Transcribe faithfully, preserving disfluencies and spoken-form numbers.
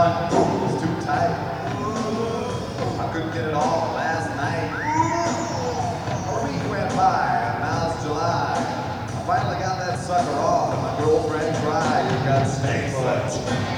one was too tight. I couldn't get it off last night. A week went by, and now it's July. I finally got that sucker off, and my girlfriend cried, "You got snake foot."